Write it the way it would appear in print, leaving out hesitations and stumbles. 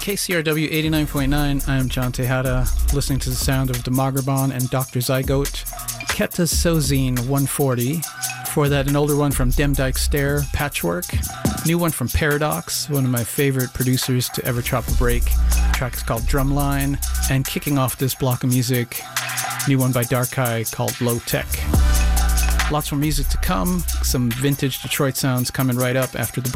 KCRW 89.9, I'm John Tejada, listening to the sound of Demograbon and Dr. Zygote. Keta Sozine 140. Before that, an older one from Demdike Stare, Patchwork. New one from Paradox, one of my favorite producers to ever chop a break. The track is called Drumline. And kicking off this block of music, new one by Dark Eye called Low Tech. Lots more music to come, some vintage Detroit sounds coming right up after the break.